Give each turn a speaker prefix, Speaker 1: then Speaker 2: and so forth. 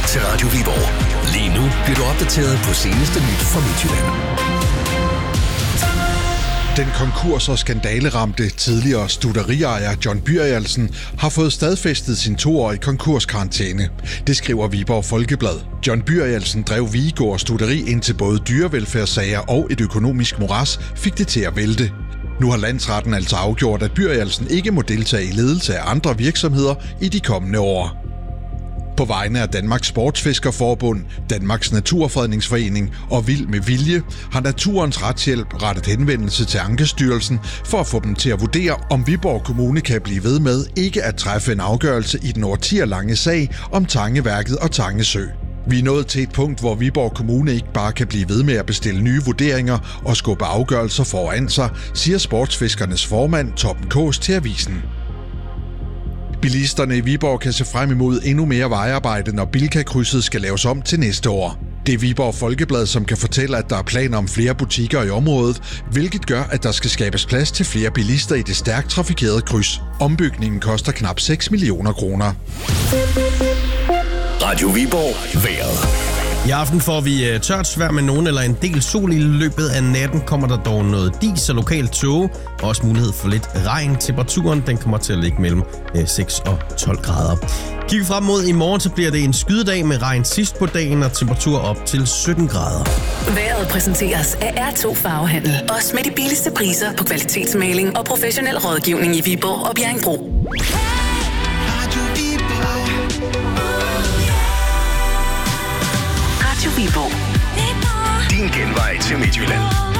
Speaker 1: til Radio Viborg. Lige nu bliver du opdateret på seneste nyt fra Midtjylland.
Speaker 2: Den konkurs- og skandaleramte tidligere stutteriejer John Byrielsen har fået stadfæstet sin 2-årige konkurskarantæne. Det skriver Viborg Folkeblad. John Byrielsen drev Vigegård Stutteri indtil både dyrevelfærdssager og et økonomisk moras fik det til at vælte. Nu har landsretten altså afgjort, at Byrielsen ikke må deltage i ledelse af andre virksomheder i de kommende år. På vegne af Danmarks Sportsfiskerforbund, Danmarks Naturfredningsforening og Vild med Vilje har Naturens Retshjælp rettet henvendelse til Ankestyrelsen for at få dem til at vurdere, om Viborg Kommune kan blive ved med ikke at træffe en afgørelse i den årtier lange sag om Tangeværket og Tangesø. Vi er nået til et punkt, hvor Viborg Kommune ikke bare kan blive ved med at bestille nye vurderinger og skubbe afgørelser foran sig, siger sportsfiskernes formand Torben Kaas til avisen. Bilisterne i Viborg kan se frem imod endnu mere vejarbejde, når Bilka-krydset skal laves om til næste år. Det er Viborg Folkeblad, som kan fortælle, at der er planer om flere butikker i området, hvilket gør, at der skal skabes plads til flere bilister i det stærkt trafikerede kryds. Ombygningen koster knap 6 millioner kroner.
Speaker 1: Radio Viborg vejret.
Speaker 3: I aften får vi tørt svær med nogen eller en del sol. I løbet af natten kommer der dog noget dis og lokal tåge, og også mulighed for lidt regn. Temperaturen den kommer til at ligge mellem 6 og 12 grader. Kigger vi frem mod i morgen, så bliver det en skydedag med regn sidst på dagen og temperatur op til 17 grader.
Speaker 4: Vejret præsenteres af R2 Farvehandel. Også med de billigste priser på kvalitetsmaling og professionel rådgivning i Viborg og Bjerringbro.
Speaker 1: Din genvej til Midtjylland.